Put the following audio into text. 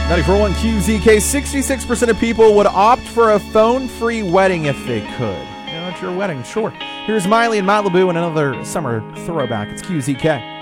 94.1 QZK, 66% of people would opt for a phone-free wedding if they could. You know, it's your wedding, sure. Here's Miley and Malibu and another summer throwback. It's QZK.